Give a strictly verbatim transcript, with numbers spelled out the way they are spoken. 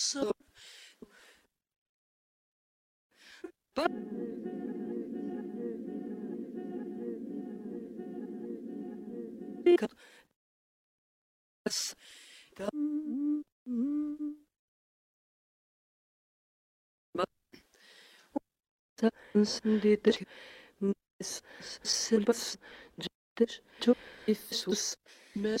so but because the did is syllabus to if sus mes